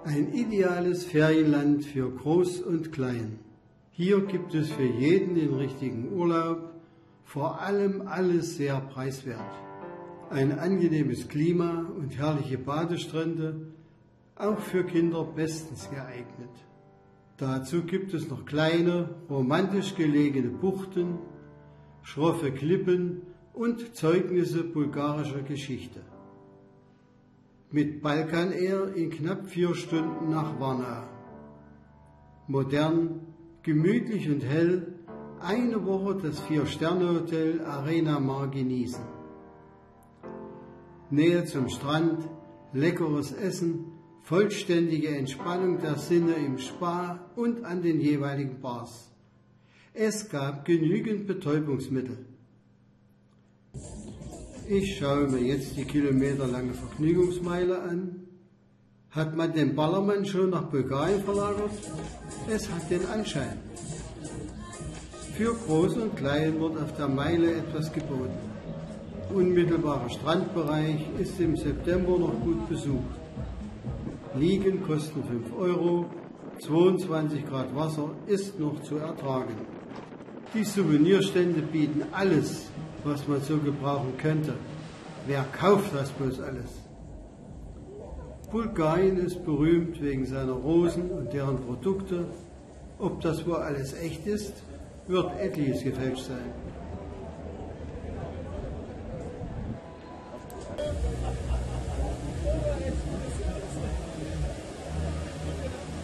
Ein ideales Ferienland für Groß und Klein. Hier gibt es für jeden den richtigen Urlaub, vor allem alles sehr preiswert. Ein angenehmes Klima und herrliche Badestrände, auch für Kinder bestens geeignet. Dazu gibt es noch kleine, romantisch gelegene Buchten, schroffe Klippen und Zeugnisse bulgarischer Geschichte. Mit Balkan Air in knapp 4 Stunden nach Varna. Modern, gemütlich und hell, eine Woche das 4-Sterne-Hotel Arena Mar genießen. Nähe zum Strand, leckeres Essen, vollständige Entspannung der Sinne im Spa und an den jeweiligen Bars. Es gab genügend Betäubungsmittel. Ich schaue mir jetzt die kilometerlange Vergnügungsmeile an. Hat man den Ballermann schon nach Bulgarien verlagert? Es hat den Anschein. Für Groß und Klein wird auf der Meile etwas geboten. Unmittelbarer Strandbereich ist im September noch gut besucht. Liegen kosten 5 €, 22 Grad Wasser ist noch zu ertragen. Die Souvenirstände bieten alles, was man so gebrauchen könnte. Wer kauft das bloß alles? Bulgarien ist berühmt wegen seiner Rosen und deren Produkte. Ob das wohl alles echt ist, wird etliches gefälscht sein.